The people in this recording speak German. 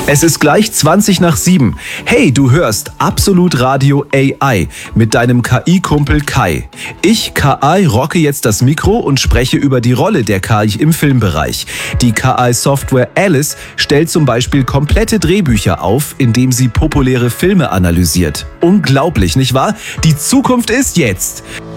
Es ist gleich 20 nach 7. Hey, du hörst Absolut Radio AI mit deinem KI-Kumpel Kai. Ich, KI, rocke jetzt das Mikro und spreche über die Rolle der KI im Filmbereich. Die KI-Software Alice stellt zum Beispiel komplette Drehbücher auf, indem sie populäre Filme analysiert. Unglaublich, nicht wahr? Die Zukunft ist jetzt.